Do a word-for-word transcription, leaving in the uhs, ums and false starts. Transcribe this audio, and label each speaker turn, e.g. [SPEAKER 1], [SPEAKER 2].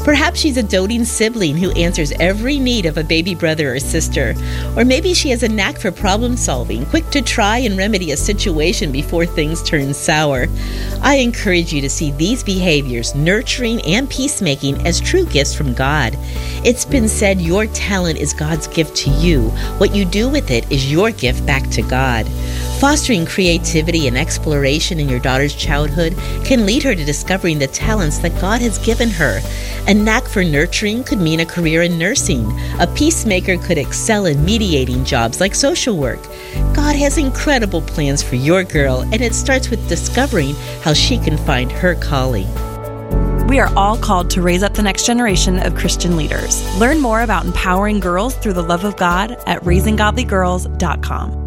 [SPEAKER 1] Perhaps she's a doting sibling who answers every need of a baby brother or sister. Or maybe she has a knack for problem solving, quick to try and remedy a situation before things turn sour. I encourage you to see these behaviors, nurturing and peacemaking, as true gifts from God. It's been said your talent is God's gift to you. What you do with it is your gift back to God. Fostering creativity and exploration in your daughter's childhood can lead her to discovering the talents that God has given her. A knack for nurturing could mean a career in nursing. A peacemaker could excel in mediating jobs like social work. God has incredible plans for your girl, and it starts with discovering how she can find her calling.
[SPEAKER 2] We are all called to raise up the next generation of Christian leaders. Learn more about empowering girls through the love of God at raising godly girls dot com.